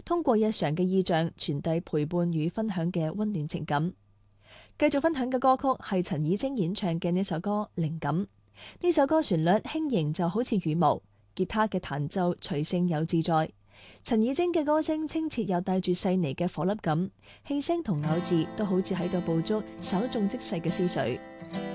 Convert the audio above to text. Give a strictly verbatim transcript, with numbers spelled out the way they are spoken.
通過日常嘅意象傳遞陪伴與分享嘅溫暖情感。繼續分享嘅歌曲係陳綺貞演唱嘅呢首歌《靈感》。呢首歌旋律輕盈就好似羽毛，吉他嘅彈奏隨性又自在。陳綺貞嘅歌聲清澈又帶住細膩嘅顆粒感，氣聲同咬字都好似喺度捕捉稍縱即逝嘅思緒。